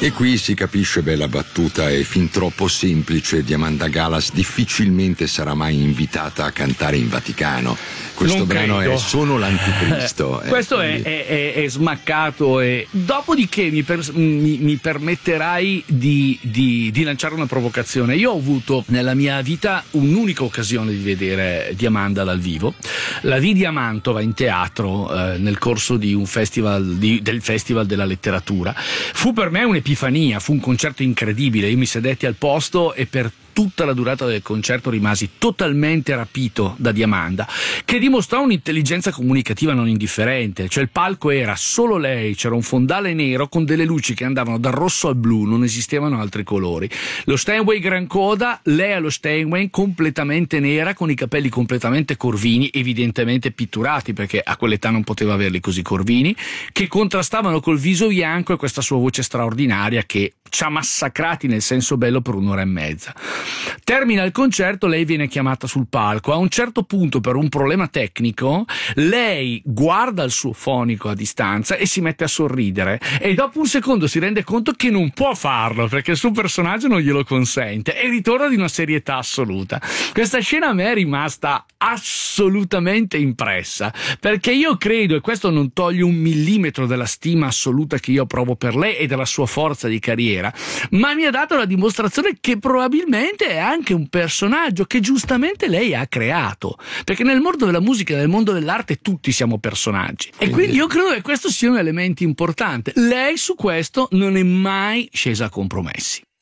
E qui si capisce, bella battuta, è fin troppo semplice. Diamanda Galas difficilmente sarà mai invitata a cantare in Vaticano. Questo Non brano credo. è solo l'anticristo. Questo è smaccato. E dopodiché mi permetterai di lanciare una provocazione. Io ho avuto nella mia vita un'unica occasione di vedere Diamanda dal vivo. La vidi a Mantova in teatro nel corso di un festival del Festival della Letteratura. Fu per me un'epifania, fu un concerto incredibile. Io mi sedetti al posto e per tutta la durata del concerto rimasi totalmente rapito da Diamanda, che dimostrò un'intelligenza comunicativa non indifferente. Cioè il palco era solo lei, c'era un fondale nero con delle luci che andavano dal rosso al blu, non esistevano altri colori. Lo Steinway gran coda, lei allo Steinway completamente nera, con i capelli completamente corvini, evidentemente pitturati perché a quell'età non poteva averli così corvini, che contrastavano col viso bianco e questa sua voce straordinaria che ci ha massacrati nel senso bello per un'ora e mezza. Termina il concerto, lei viene chiamata sul palco. A un certo punto, per un problema tecnico, lei guarda il suo fonico a distanza e si mette a sorridere, e dopo un secondo si rende conto che non può farlo perché il suo personaggio non glielo consente, e ritorna di una serietà assoluta. Questa scena a me è rimasta assolutamente impressa, perché io credo, e questo non toglie un millimetro della stima assoluta che io provo per lei e della sua forza di carriera, ma mi ha dato la dimostrazione che probabilmente è anche un personaggio che giustamente lei ha creato, perché nel mondo della musica e nel mondo dell'arte tutti siamo personaggi, e quindi io credo che questo sia un elemento importante. Lei su questo non è mai scesa a compromessi.